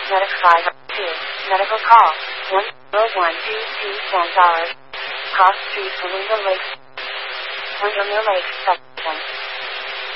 Medic 502. Medical call. 10122 $10. Cross Street, Window Lake. Window Lake, Substance.